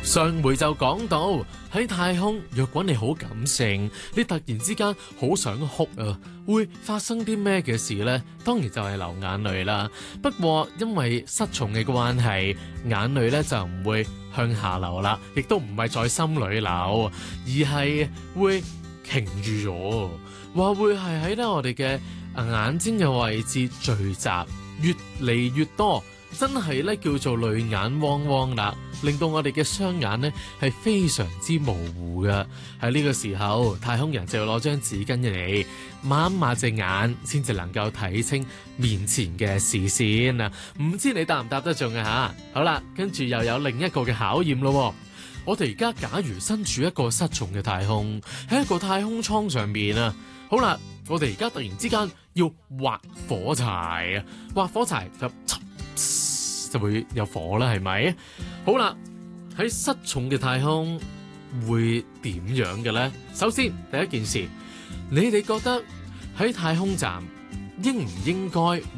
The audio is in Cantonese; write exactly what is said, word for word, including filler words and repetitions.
上回就講到喺太空，若果你好感性，你突然之間好想哭啊，會發生啲咩嘅事呢？當然就係流眼淚啦。不過因為失重嘅關係，眼淚咧就唔會向下流啦，亦都唔係在心裏流，而係會停住咗，話會係喺咧我哋嘅眼睛嘅位置聚集，越嚟越多。真係咧叫做淚眼汪汪啦，令到我哋嘅雙眼呢係非常之模糊嘅。喺呢個時候，太空人就要攞張紙巾嚟抹一抹隻眼，先至能夠睇清面前嘅視線啊！唔知你答唔答得中啊吓？好啦，跟住又有另一個嘅考驗咯。我哋而家假如身處一個失重嘅太空，喺一個太空艙上面啊，好啦，我哋而家突然之間要劃火柴啊，劃火柴就就會有火啦，係咪？好啦，喺失重嘅太空會點樣嘅咧？首先第一件事，你哋覺得喺太空站應唔應該